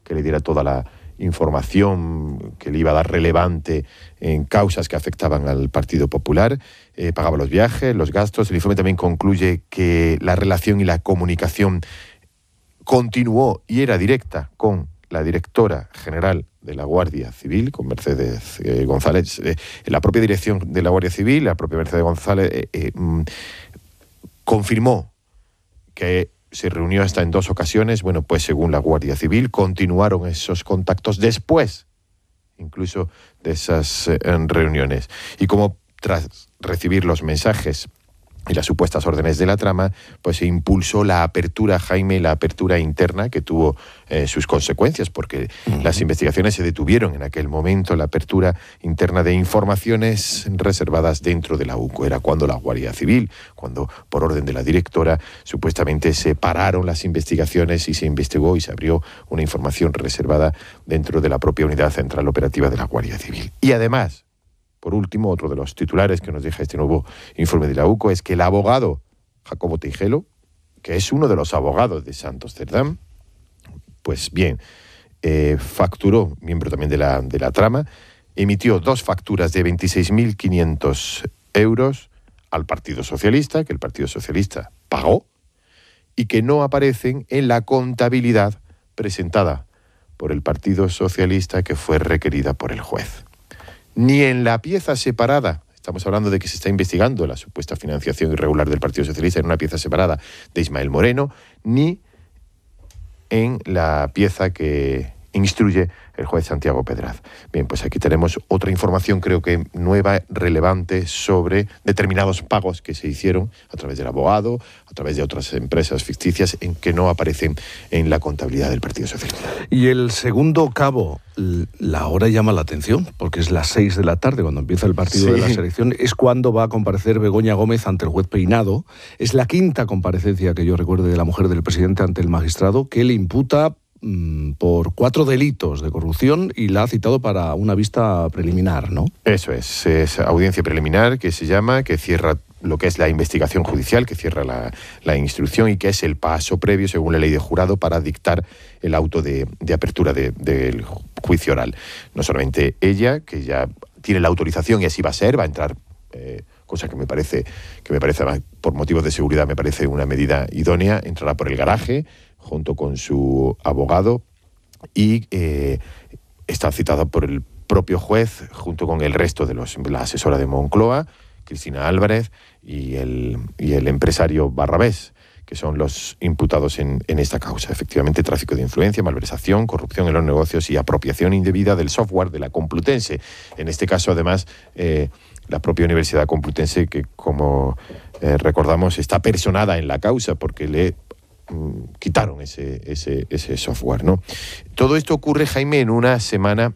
que le diera toda la información que le iba a dar relevante en causas que afectaban al Partido Popular, pagaba los viajes, los gastos. El informe también concluye que la relación y la comunicación continuó y era directa con la directora general de la Guardia Civil, con Mercedes González. La propia dirección de la Guardia Civil, la propia Mercedes González, confirmó que se reunió hasta en 2 ocasiones. Bueno, pues según la Guardia Civil, continuaron esos contactos después, incluso de esas reuniones. Y como tras recibir los mensajes y las supuestas órdenes de la trama, pues se impulsó la apertura, Jaime, la apertura interna, que tuvo sus consecuencias, porque las investigaciones se detuvieron en aquel momento, la apertura interna de informaciones reservadas dentro de la UCO. Era cuando la Guardia Civil, cuando por orden de la directora, supuestamente se pararon las investigaciones y se investigó y se abrió una información reservada dentro de la propia Unidad Central Operativa de la Guardia Civil. Y además, por último, otro de los titulares que nos deja este nuevo informe de la UCO es que el abogado Jacobo Teijelo, que es uno de los abogados de Santos Cerdán, pues bien, facturó, miembro también de la trama, emitió 2 facturas de 26.500 euros al Partido Socialista, que el Partido Socialista pagó, y que no aparecen en la contabilidad presentada por el Partido Socialista, que fue requerida por el juez. Ni en la pieza separada, estamos hablando de que se está investigando la supuesta financiación irregular del Partido Socialista en una pieza separada de Ismael Moreno, ni en la pieza que instruye el juez Santiago Pedraz. Bien, pues aquí tenemos otra información, creo que nueva, relevante, sobre determinados pagos que se hicieron a través del abogado, a través de otras empresas ficticias en que no aparecen en la contabilidad del Partido Socialista. Y el segundo cabo, la hora llama la atención, porque es las 6 de la tarde, cuando empieza el partido de la selección, es cuando va a comparecer Begoña Gómez ante el juez Peinado. Es la 5ª comparecencia que yo recuerde de la mujer del presidente ante el magistrado, que le imputa por 4 delitos de corrupción y la ha citado para una vista preliminar, ¿no? Eso es audiencia preliminar, que se llama, que cierra lo que es la investigación judicial, que cierra la instrucción y que es el paso previo, según la ley de jurado, para dictar el auto de apertura del juicio oral. No solamente ella, que ya tiene la autorización y así va a ser, va a entrar, cosa que me parece por motivos de seguridad, me parece una medida idónea, entrará por el garaje junto con su abogado y está citada por el propio juez junto con el resto de la asesora de Moncloa, Cristina Álvarez, y el empresario Barrabés, que son los imputados en esta causa. Efectivamente, tráfico de influencia, malversación, corrupción en los negocios y apropiación indebida del software de la Complutense. En este caso, además, la propia Universidad Complutense, que como recordamos, está personada en la causa porque le quitaron ese software, ¿no? Todo esto ocurre, Jaime, en una semana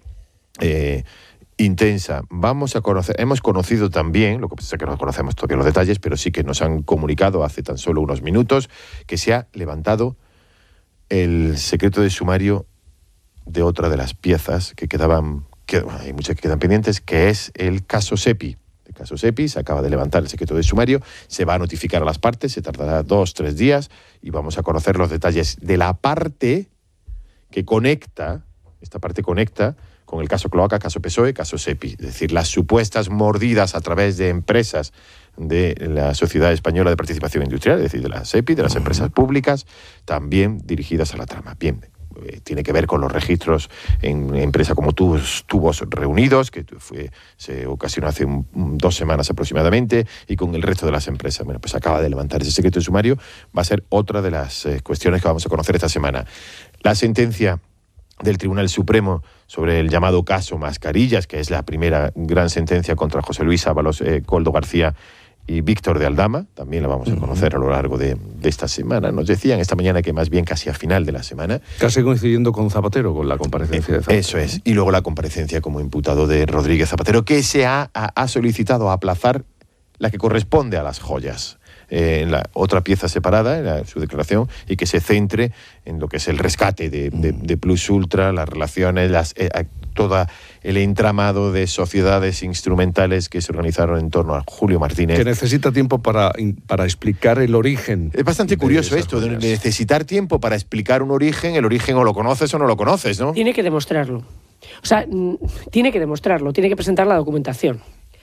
intensa. Hemos conocido también, lo que pasa es que no conocemos todavía los detalles, pero sí que nos han comunicado hace tan solo unos minutos que se ha levantado el secreto de sumario de otra de las piezas que hay muchas que quedan pendientes, que es el caso SEPI. El caso SEPI se acaba de levantar el secreto de sumario, se va a notificar a las partes, se tardará 2-3 días y vamos a conocer los detalles de la parte que conecta, esta parte conecta con el caso Cloaca, caso PSOE, caso SEPI, es decir, las supuestas mordidas a través de empresas de la Sociedad Española de Participación Industrial, es decir, de la SEPI, de las empresas públicas, también dirigidas a la trama. Bien, tiene que ver con los registros en empresa como Tubos Reunidos, que se ocasionó hace 2 semanas aproximadamente, y con el resto de las empresas. Bueno, pues acaba de levantar ese secreto de sumario, va a ser otra de las cuestiones que vamos a conocer esta semana. La sentencia del Tribunal Supremo sobre el llamado caso Mascarillas, que es la primera gran sentencia contra José Luis Ábalos, Koldo García y Víctor de Aldama, también la vamos a conocer a lo largo de esta semana. Nos decían esta mañana que más bien casi a final de la semana. Casi coincidiendo con Zapatero, con la comparecencia de Zapatero. Eso es. Y luego la comparecencia como imputado de Rodríguez Zapatero, que se ha solicitado aplazar la que corresponde a las joyas. En la otra pieza separada, en su declaración, y que se centre en lo que es el rescate de Plus Ultra, las relaciones, todo el entramado de sociedades instrumentales que se organizaron en torno a Julio Martínez. Que necesita tiempo para explicar el origen. Es bastante curioso esto, de necesitar tiempo para explicar un origen. El origen o lo conoces o no lo conoces, ¿no? Tiene que demostrarlo. O sea, tiene que demostrarlo, tiene que presentar la documentación.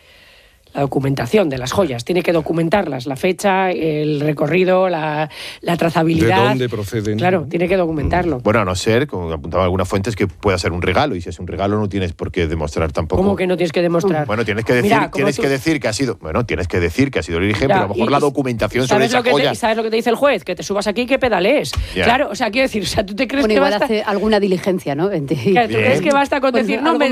La documentación de las joyas, tiene que documentarlas, la fecha, el recorrido, la trazabilidad. ¿De dónde proceden? Claro, tiene que documentarlo. Bueno, a no ser, como apuntaba algunas fuentes, que pueda ser un regalo, y si es un regalo no tienes por qué demostrar tampoco. ¿Cómo que no tienes que demostrar? Bueno, tienes que decir, que ha sido, el origen, pero a lo mejor la documentación sobre esa joya. ¿Sabes lo que te dice el juez? Que te subas aquí y que pedalees. Ya. Claro, o sea, quiero decir, o sea, tú te crees que igual basta... hace alguna diligencia, ¿no? Claro, ¿tú crees que basta con decir, no, me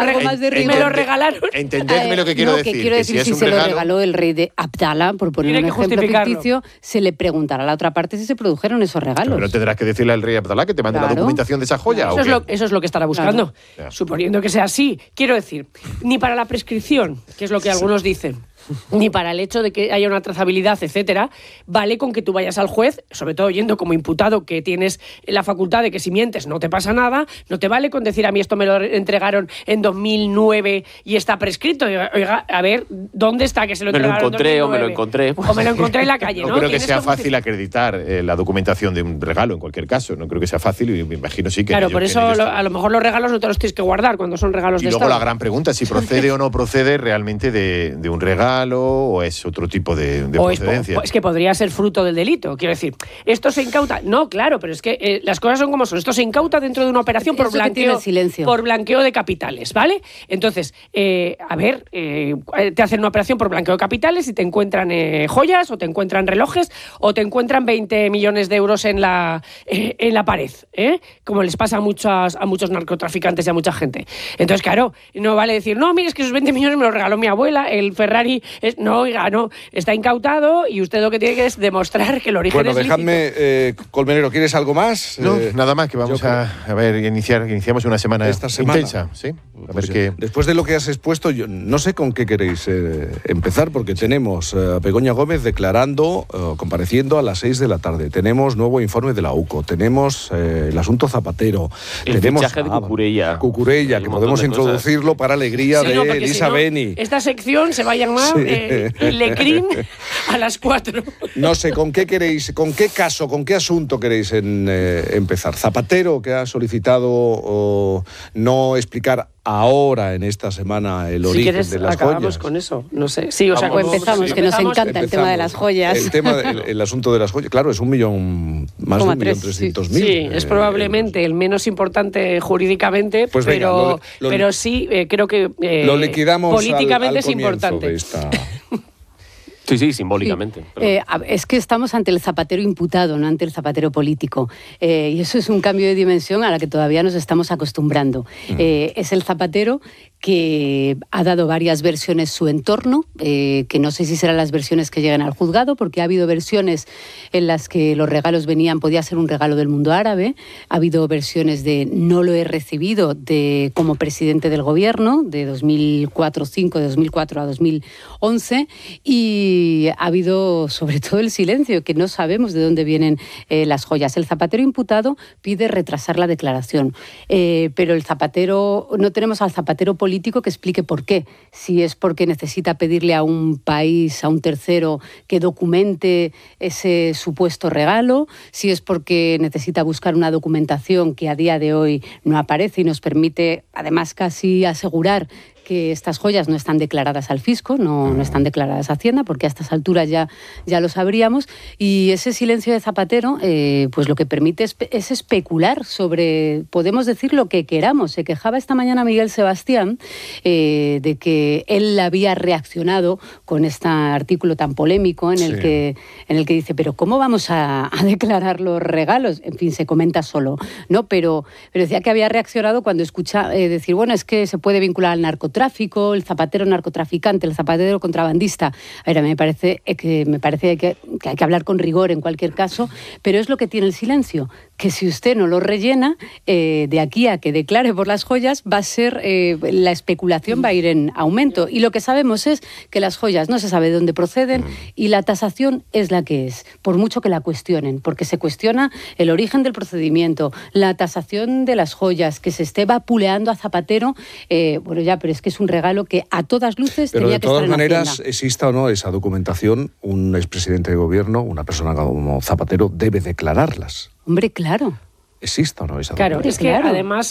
lo regalaron? Entendedme lo que quiero decir. Que quiero decir, si se lo regaló el rey de Abdala, por poner un ejemplo ficticio, se le preguntará a la otra parte si se produjeron esos regalos. Pero tendrás que decirle al rey Abdalá que te mande la documentación de esa joya. Eso es lo que estará buscando. Claro. Suponiendo que sea así. Quiero decir, ni para la prescripción, que es lo que algunos dicen, ni para el hecho de que haya una trazabilidad, etcétera, vale con que tú vayas al juez, sobre todo yendo como imputado, que tienes la facultad de que si mientes no te pasa nada, no te vale con decir a mí esto me lo entregaron en 2009 y está prescrito. Oiga, a ver, ¿dónde está que se lo entregaron en 2009? O me lo encontré. O me lo encontré en la calle, ¿no? No creo que sea fácil acreditar la documentación de un regalo, en cualquier caso. No creo que sea fácil y me imagino sí que... Claro, por eso a lo mejor los regalos no te los tienes que guardar cuando son regalos de Estado. Y luego la gran pregunta, si procede o no procede realmente de un regalo o es otro tipo de procedencia. Es que podría ser fruto del delito. Quiero decir, ¿esto se incauta? No, claro, pero es que las cosas son como son. Esto se incauta dentro de una operación por blanqueo de capitales, ¿vale? Entonces, te hacen una operación por blanqueo de capitales y te encuentran joyas o te encuentran relojes o te encuentran 20 millones de euros en la pared, como les pasa a muchos narcotraficantes y a mucha gente. Entonces, claro, no vale decir, no, mire, es que esos 20 millones me los regaló mi abuela, el Ferrari... No, oiga, no, está incautado y usted lo que tiene que es demostrar que el origen es lícito. Bueno, dejadme, Colmenero, ¿quieres algo más? No, nada más, que vamos a ver, iniciamos una semana intensa, ¿sí? A ver qué... Después de lo que has expuesto, yo no sé con qué queréis empezar, porque tenemos a Begoña Gómez declarando, compareciendo a las 6 de la tarde. Tenemos nuevo informe de la UCO, tenemos el asunto Zapatero, tenemos fichaje de Cucurella, que podemos introducirlo para alegría de Elisa Beni. Esta sección se va a llamar Lecrim a las 4. No sé, ¿con qué caso, con qué asunto queréis empezar? Zapatero, que ha solicitado no explicar ahora en esta semana el origen de las acabamos joyas. Con eso, no sé. Sí, o sea, empezamos, que nos encanta el tema de las joyas. El asunto de las joyas, claro, es más de 1.300.000. Sí, es probablemente el menos importante jurídicamente, pues pero sí creo que lo liquidamos políticamente es importante. Sí, simbólicamente. Es que estamos ante el zapatero imputado, no ante el zapatero político. Y eso es un cambio de dimensión a la que todavía nos estamos acostumbrando. Es el zapatero que ha dado varias versiones su entorno, que no sé si serán las versiones que lleguen al juzgado, porque ha habido versiones en las que los regalos podía ser un regalo del mundo árabe, ha habido versiones de no lo he recibido como presidente del gobierno, de 2004-5, de 2004 a 2011, y ha habido sobre todo el silencio, que no sabemos de dónde vienen las joyas. El zapatero imputado pide retrasar la declaración, pero no tenemos al zapatero político que explique por qué. Si es porque necesita pedirle a un país, a un tercero, que documente ese supuesto regalo, si es porque necesita buscar una documentación que a día de hoy no aparece y nos permite, además, casi asegurar que estas joyas no están declaradas al fisco, no están declaradas a Hacienda, porque a estas alturas ya lo sabríamos, y ese silencio de Zapatero pues lo que permite es especular sobre, podemos decir lo que queramos. Se quejaba esta mañana Miguel Sebastián de que él había reaccionado con este artículo tan polémico en el que dice, pero ¿cómo vamos a declarar los regalos? En fin, se comenta solo, ¿no? Pero decía que había reaccionado cuando escucha decir, bueno, es que se puede vincular al narcotráfico, el zapatero narcotraficante, el zapatero contrabandista. A ver, me parece que hay que hablar con rigor en cualquier caso, pero es lo que tiene el silencio, que si usted no lo rellena, de aquí a que declare por las joyas, va a ser, la especulación va a ir en aumento. Y lo que sabemos es que las joyas no se sabe de dónde proceden y la tasación es la que es, por mucho que la cuestionen, porque se cuestiona el origen del procedimiento, la tasación de las joyas, que se esté vapuleando a Zapatero, bueno ya, pero es que es un regalo que a todas luces pero tenía que estar en Hacienda. Pero de todas maneras, Hacienda. exista o no esa documentación, un expresidente de gobierno, una persona como Zapatero, debe declararlas. Hombre, claro. ¿Exista o no esa Claro, documentación? es que además